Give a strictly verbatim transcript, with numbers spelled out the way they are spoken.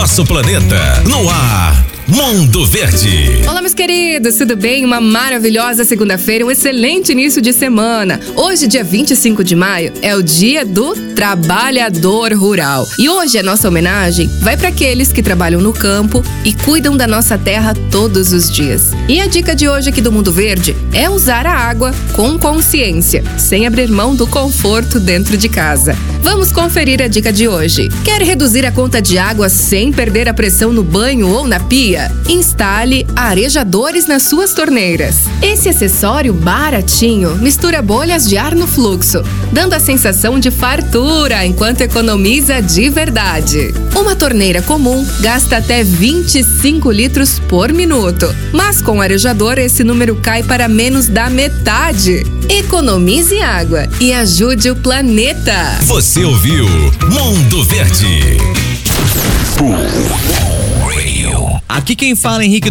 nosso planeta. No ar, Mundo Verde. Olá, meus queridos, tudo bem? Uma maravilhosa segunda-feira, um excelente início de semana. Hoje, dia vinte e cinco de maio, é o dia do trabalhador rural. E hoje a nossa homenagem vai para aqueles que trabalham no campo e cuidam da nossa terra todos os dias. E a dica de hoje aqui do Mundo Verde é usar a água com consciência, sem abrir mão do conforto dentro de casa. Vamos conferir a dica de hoje. Quer reduzir a conta de água sem perder a pressão no banho ou na pia? Instale arejadores nas suas torneiras. Esse acessório baratinho mistura bolhas de ar no fluxo, dando a sensação de fartura enquanto economiza de verdade. Uma torneira comum gasta até vinte e cinco litros por minuto, mas com o arejador esse número cai para menos da metade. Economize água e ajude o planeta. Você ouviu Mundo Verde. Aqui quem fala é Henrique